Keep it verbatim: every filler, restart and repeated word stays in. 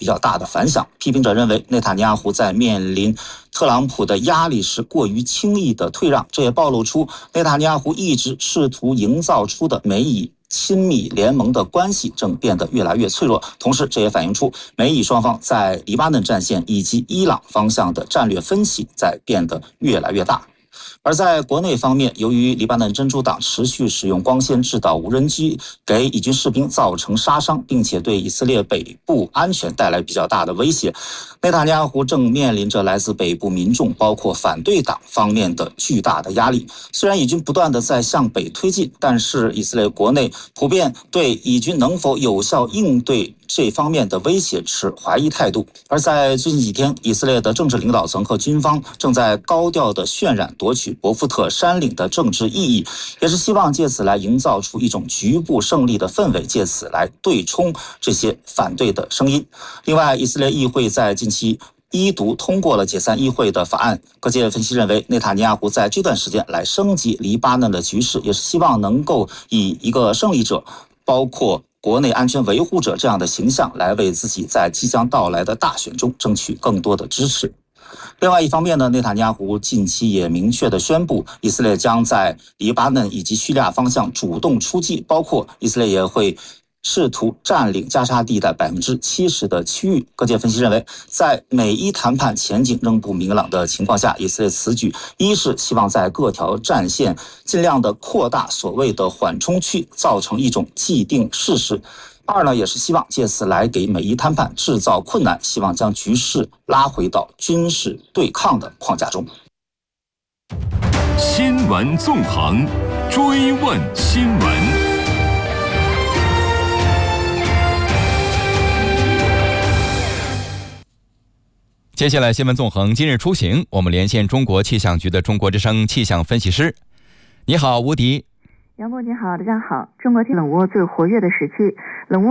比较大的反响。批评者认为，内塔尼亚胡在面临特朗普的压力时过于轻易的退让，这也暴露出内塔尼亚胡一直试图营造出的美以亲密联盟的关系正变得越来越脆弱。同时，这也反映出美以双方在黎巴嫩战线以及伊朗方向的战略分歧在变得越来越大。而在国内方面，由于黎巴嫩真主党持续使用光纤制导无人机给以军士兵造成杀伤，并且对以色列北部安全带来比较大的威胁，内塔尼亚胡正面临着来自北部民众包括反对党方面的巨大的压力。虽然以军不断的在向北推进，但是以色列国内普遍对以军能否有效应对这方面的威胁持怀疑态度。而在最近几天，以色列的政治领导层和军方正在高调的渲染夺取博福特山岭的政治意义，也是希望借此来营造出一种局部胜利的氛围，借此来对冲这些反对的声音。另外，以色列议会在近期一读通过了解散议会的法案。各界分析认为，内塔尼亚胡在这段时间来升级黎巴嫩的局势，也是希望能够以一个胜利者，包括国内安全维护者这样的形象，来为自己在即将到来的大选中争取更多的支持。另外一方面呢，内塔尼亚胡近期也明确的宣布，以色列将在黎巴嫩以及叙利亚方向主动出击，包括以色列也会试图占领加沙地带百分之七十的区域。各界分析认为，在美伊谈判前景仍不明朗的情况下，以色列此举一是希望在各条战线尽量的扩大所谓的缓冲区，造成一种既定事实；二呢，也是希望借此来给美伊谈判制造困难，希望将局势拉回到军事对抗的框架中。 新闻纵横，追问新闻。接下来新闻纵横今日出行，我们连线中国气象局的中国之声气象分析师。你好，吴迪。 杨波你好，大家好。中国天冷涡最活跃的时期，冷涡